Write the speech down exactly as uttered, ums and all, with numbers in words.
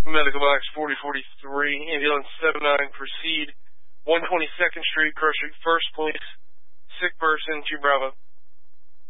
Medical box forty forty-three, ambulance seven nine, proceed. one twenty-second Street, Cross Street, First Police, sick person, two Bravo.